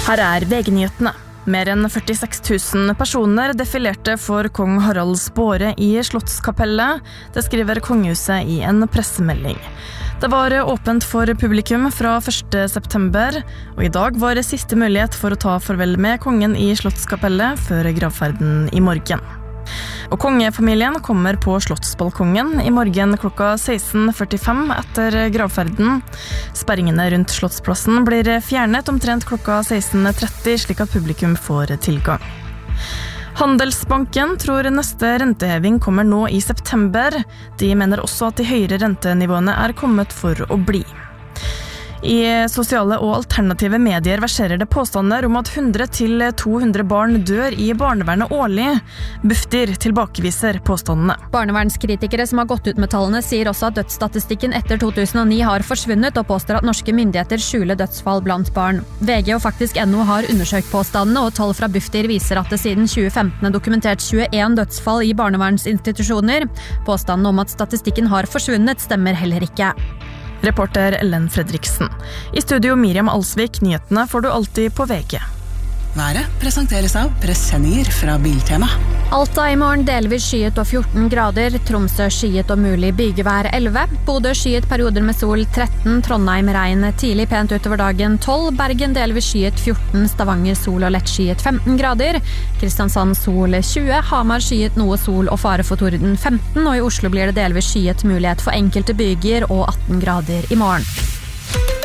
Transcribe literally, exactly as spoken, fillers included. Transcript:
Her er V G-nyhetene. Mer enn førtiseks tusen personer defilerte for kong Haralds båre i Slottskapellet. Det skriver kongehuset i en pressemelding. Det var åpent for publikum fra første september, og i dag var det siste mulighet for å ta farvel med kongen i Slottskapellet før gravferden i morgen. Og kongefamilien kommer på Slottsbalkongen i morgen klokka seksten førtifem etter gravferden. Sperringene rundt Slottsplassen blir fjernet omtrent klokka seksten tretti, slik at publikum får tilgang. Handelsbanken tror neste renteheving kommer nå i september. De mener også at de høyere rentenivåene er kommet for å bli. I sosiale og alternative medier verserer det påstander om at hundre til to hundre barn dør i barnevernet årlig. Bufdir tilbakeviser påstandene. Barnevernskritikere som har gått ut med tallene sier også at dødsstatistikken etter to tusen og ni har forsvunnet, og påstår at norske myndigheter skjuler dødsfall blant barn. V G og faktisk N O har undersøkt påstandene, og tall fra Bufdir viser at det siden tjue femten er dokumentert tjueen dødsfall i barnevernsinstitusjoner. Påstanden om at statistikken har forsvunnet stemmer heller ikke. Reporter Ellen Fredriksen. I studio Miriam Alsvik, nyhetene får du alltid på V G. Været presenteres av pressendinger fra Biltema. Alta i morgen delvis skyet og fjorten grader, Tromsø skyet og mulig bygevær elleve, Bodø skyet perioder med sol tretten, Trondheim regn tidlig pent utover dagen tolv, Bergen delvis skyet fjorten, Stavanger sol og lett skyet femten grader, Kristiansand sol tjue, Hamar skyet noe sol og fare for torden femten, og i Oslo blir det delvis skyet mulighet for enkelte byger og atten grader i morgen.